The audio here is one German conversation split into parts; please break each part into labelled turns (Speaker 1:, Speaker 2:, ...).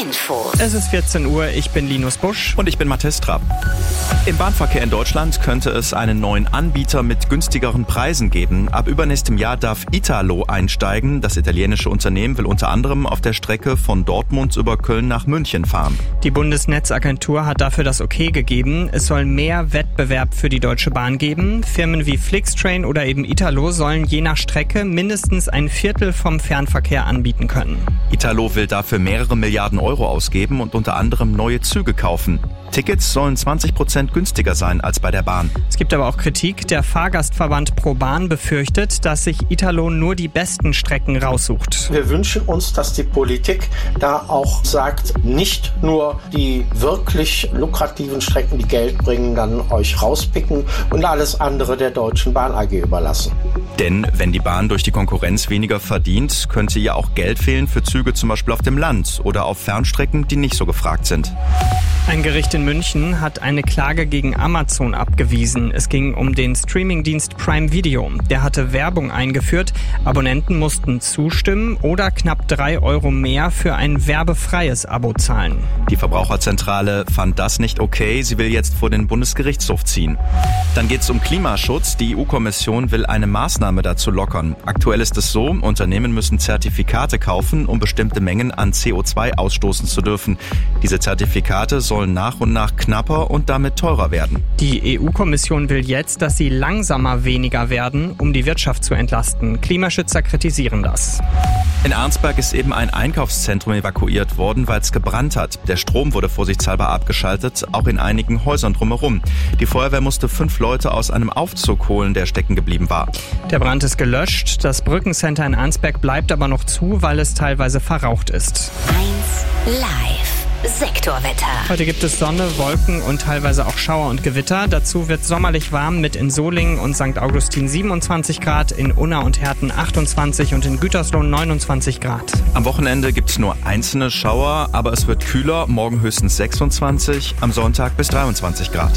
Speaker 1: Infos.
Speaker 2: Es ist 14 Uhr, ich bin Linus Busch.
Speaker 3: Und ich bin Mathis Trapp. Im Bahnverkehr in Deutschland könnte es einen neuen Anbieter mit günstigeren Preisen geben. Ab übernächstem Jahr darf Italo einsteigen. Das italienische Unternehmen will unter anderem auf der Strecke von Dortmund über Köln nach München fahren.
Speaker 2: Die Bundesnetzagentur hat dafür das Okay gegeben. Es soll mehr Wettbewerb für die Deutsche Bahn geben. Firmen wie Flixtrain oder eben Italo sollen je nach Strecke mindestens ein Viertel vom Fernverkehr anbieten können.
Speaker 3: Italo will dafür mehrere Milliarden Euro ausgeben und unter anderem neue Züge kaufen. Tickets sollen 20% günstiger sein als bei der Bahn.
Speaker 2: Es gibt aber auch Kritik. Der Fahrgastverband ProBahn befürchtet, dass sich Italo nur die besten Strecken raussucht.
Speaker 4: Wir wünschen uns, dass die Politik da auch sagt, nicht nur die wirklich lukrativen Strecken, die Geld bringen, dann euch rauspicken und alles andere der Deutschen Bahn AG überlassen.
Speaker 3: Denn wenn die Bahn durch die Konkurrenz weniger verdient, könnte ihr auch Geld fehlen für Züge zum Beispiel auf dem Land oder auf Fernstrecken, die nicht so gefragt sind.
Speaker 2: Ein Gericht in München hat eine Klage gegen Amazon abgewiesen. Es ging um den Streamingdienst Prime Video. Der hatte Werbung eingeführt. Abonnenten mussten zustimmen oder knapp 3 Euro mehr für ein werbefreies Abo zahlen.
Speaker 3: Die Verbraucherzentrale fand das nicht okay. Sie will jetzt vor den Bundesgerichtshof ziehen. Dann geht es um Klimaschutz. Die EU-Kommission will eine Maßnahme dazu lockern. Aktuell ist es so, Unternehmen müssen Zertifikate kaufen, um bestimmte Mengen an CO2 ausstoßen zu dürfen. Diese Zertifikate sollen nach und nach knapper und damit teurer werden.
Speaker 2: Die EU-Kommission will jetzt, dass sie langsamer weniger werden, um die Wirtschaft zu entlasten. Klimaschützer kritisieren das.
Speaker 3: In Arnsberg ist eben ein Einkaufszentrum evakuiert worden, weil es gebrannt hat. Der Strom wurde vorsichtshalber abgeschaltet, auch in einigen Häusern drumherum. Die Feuerwehr musste 5 Leute aus einem Aufzug holen, der stecken geblieben war.
Speaker 2: Der Brand ist gelöscht. Das Brückencenter in Arnsberg bleibt aber noch zu, weil es teilweise verraucht ist.
Speaker 1: 1 Live. Sektorwetter.
Speaker 2: Heute gibt es Sonne, Wolken und teilweise auch Schauer und Gewitter. Dazu wird sommerlich warm mit in Solingen und St. Augustin 27 Grad, in Unna und Herten 28 und in Gütersloh 29 Grad.
Speaker 3: Am Wochenende gibt es nur einzelne Schauer, aber es wird kühler, morgen höchstens 26, am Sonntag bis 23 Grad.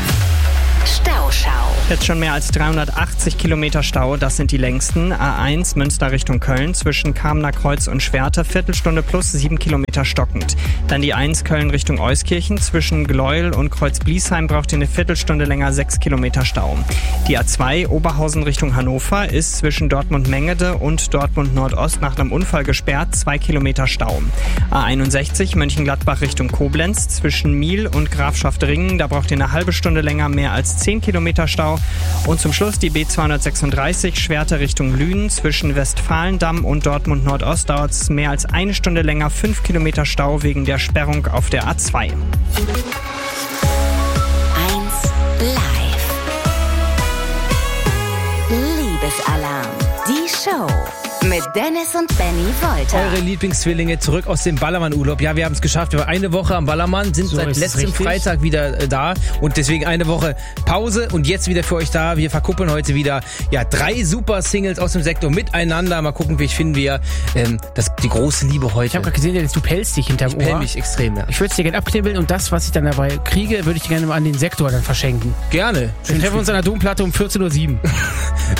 Speaker 1: Stauschau.
Speaker 2: Jetzt schon mehr als 380 Kilometer Stau, das sind die längsten. A1 Münster Richtung Köln zwischen Kamener Kreuz und Schwerte, Viertelstunde plus 7 Kilometer stockend. Dann die 1 Köln Richtung Euskirchen zwischen Gleuel und Kreuz-Bliesheim braucht ihr eine Viertelstunde länger 6 Kilometer Stau. Die A2 Oberhausen Richtung Hannover ist zwischen Dortmund-Mengede und Dortmund-Nordost nach einem Unfall gesperrt, 2 Kilometer Stau. A61 Mönchengladbach Richtung Koblenz zwischen Miel und Grafschaft-Ringen, da braucht ihr eine halbe Stunde länger mehr als 10 Kilometer Stau. Und zum Schluss die B236 Schwerte Richtung Lünen zwischen Westfalendamm und Dortmund Nordost dauert es mehr als eine Stunde länger, 5 Kilometer Stau wegen der Sperrung auf der A2.
Speaker 1: 1 Live. Liebesalarm. Die Show. Mit Dennis und Benny Wolter.
Speaker 5: Eure Lieblingszwillinge zurück aus dem Ballermann-Urlaub. Ja, wir haben es geschafft. Wir waren eine Woche am Ballermann, sind
Speaker 6: So
Speaker 5: seit letztem Freitag wieder da und deswegen eine Woche Pause und jetzt wieder für euch da. Wir verkuppeln heute wieder 3 super Singles aus dem Sektor miteinander. Mal gucken, wie finden wir die große Liebe heute.
Speaker 6: Ich habe gerade gesehen, Dennis, du pelst dich hinterm Ohr.
Speaker 5: Ich pell mich extrem, ja.
Speaker 6: Ich würde es dir gerne abknibbeln und das, was ich dann dabei kriege, würde ich dir gerne mal an den Sektor dann verschenken.
Speaker 5: Gerne.
Speaker 6: Wir treffen uns an der Domplatte um 14:07 Uhr.